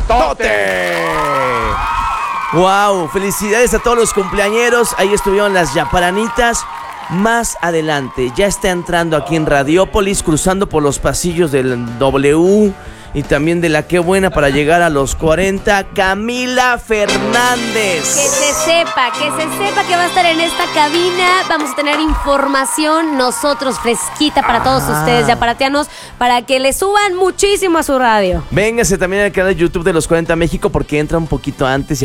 Yatote. Wow, felicidades a todos los cumpleañeros. Ahí estuvieron las Yaparanitas. Más adelante, ya está entrando aquí en Radiópolis, cruzando por los pasillos del W y también de la Qué Buena para llegar a los 40, Camila Fernández. Que se sepa que va a estar en esta cabina. Vamos a tener información nosotros fresquita para todos ustedes, yaparatianos, para que le suban muchísimo a su radio. Véngase también al canal de YouTube de los 40 México porque entra un poquito antes.